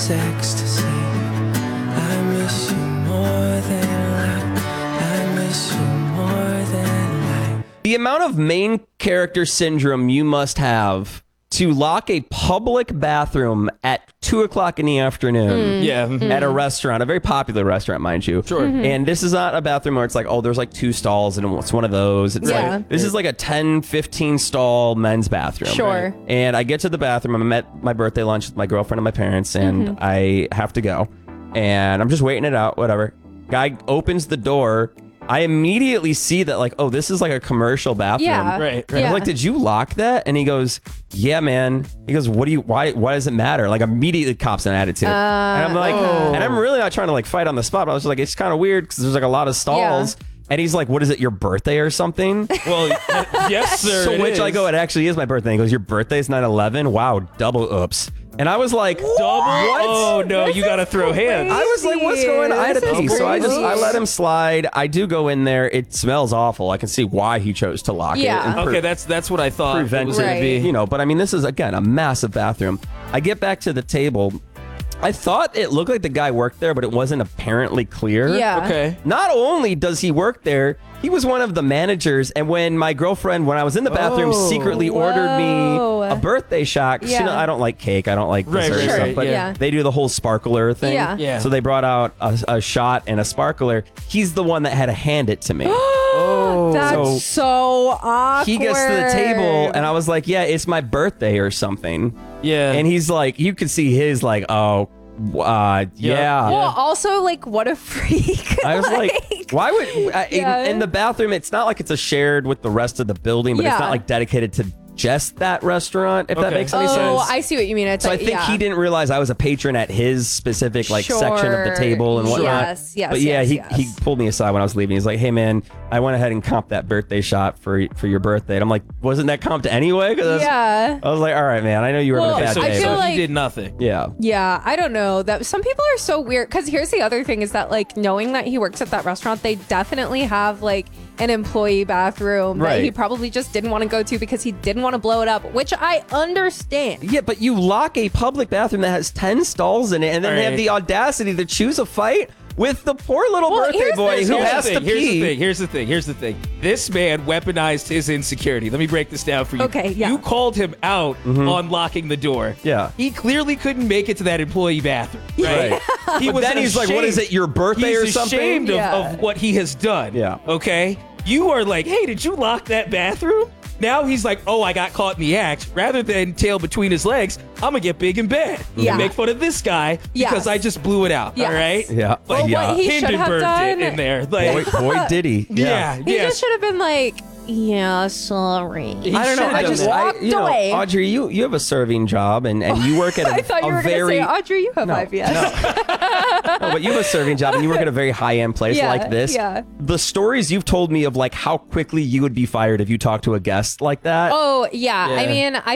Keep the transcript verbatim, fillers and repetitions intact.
Ecstasy. I miss you more than life. I miss you more than life. The amount of main character syndrome you must have to lock a public bathroom at two o'clock in the afternoon. Mm. Yeah. Mm-hmm. At a restaurant, a very popular restaurant, mind you. Sure. Mm-hmm. And this is not a bathroom where it's like, oh, there's like two stalls and it's one of those. It's Yeah. like, this is like a ten, fifteen stall men's bathroom. Sure. And I get to the bathroom. I'm at my birthday lunch with my girlfriend and my parents, and Mm-hmm. I have to go. And I'm just waiting it out, whatever. Guy opens the door. I immediately see that, like, oh, this is like a commercial bathroom. Yeah. Right, right. I'm Yeah. like, did you lock that? And he goes, yeah, man. He goes, what do you, why, why does it matter? Like, immediately cops an attitude. Uh, and I'm like, oh. and I'm really not trying to like fight on the spot, but I was just like, it's kind of weird because there's like a lot of stalls. And he's like, what is it, your birthday or something? Well, yes, sir. So it which is. I go, it actually is my birthday. He goes, your birthday's nine eleven? Wow, double oops. And I was like, Double? what? Oh, no, This you got to is throw hands. I was like, what's going on? I had a This is pee, so I just I crazy. let him slide. I do go in there. It smells awful. I can see why he chose to lock Yeah. it. and pre- Okay, that's that's what I thought it prevent was going Right. to be. you know, but I mean, this is again a massive bathroom. I get back to the table. I thought it looked like the guy worked there, but it wasn't apparently clear. Yeah. Okay. Not only does he work there, he was one of the managers. And when my girlfriend, when I was in the bathroom, Oh. secretly ordered me Whoa. a birthday shot. 'Cause, you Yeah. know, I don't like cake. I don't like Right, dessert right, stuff. right, But yeah. they do the whole sparkler thing. Yeah. Yeah. So they brought out a, a shot and a sparkler. He's the one that had to hand it to me. Oh. That's So- so, awkward. He gets to the table and I was like, yeah, it's my birthday or something. Yeah. And he's like, you could see his like, oh, uh, yeah. Yeah. Well, also, like, what a freak. I was like, why would uh, Yeah. in, in the bathroom? It's not like it's a shared with the rest of the building, but it's Yeah. not like dedicated to just that restaurant. If that Okay. makes any Oh, sense. I see what you mean. It's So I like, think yeah. he didn't realize I was a patron at his specific like section of the Sure. table and whatnot. Yes, yes, But yeah, yes, he, yes. he pulled me aside when I was leaving. He's like, "Hey man, I went ahead and comped that birthday shot for for your birthday." And I'm like, "Wasn't that comped anyway?" 'Cause I was- Yeah. I was like, "All right, man. I know you were Well, having a bad so, I day." feel but- so like- he did nothing. yeah. Yeah, I don't know. That some people are so weird. Because here's the other thing: is that like knowing that he works at that restaurant, they definitely have like an employee bathroom that Right. he probably just didn't want to go to because he didn't want to blow it up, which I understand. Yeah, but you lock a public bathroom that has ten stalls in it, and then All have right. the audacity to choose a fight with the poor little Well, birthday here's boy the- who Here's has the to thing, here's pee. the thing. Here's the thing. Here's the thing. This man weaponized his insecurity. Let me break this down for you. Okay, yeah. You called him out Mm-hmm. on locking the door. Yeah. He clearly couldn't make it to that employee bathroom. Right. He But was then he's like, "What is ashamed. it, your birthday he's or something?" ashamed of, Yeah. of what he has done. Yeah. Okay. You are like, hey, did you lock that bathroom? Now he's like, oh, I got caught in the act. Rather than tail between his legs, I'm gonna get big in bed Yeah. and make fun of this guy because Yes. I just blew it out. Yes. All right. Yeah. Like, Well, yeah. what he should have Hindenburg done- did in there. Like, Boy, boy, did he. yeah. He yeah. just should have been like, "Yeah, sorry." He I don't know. should've I done just, that. I, Walked you know, away. Audrey, you, you have a serving job, and, and you work at a, I thought you a were very gonna say, "Audrey, you have no, I B S." no, but you have a serving job, and you work at a very high end place Yeah, like this. yeah. The stories you've told me of like how quickly you would be fired if you talked to a guest like that. Oh yeah. I Yeah. mean, I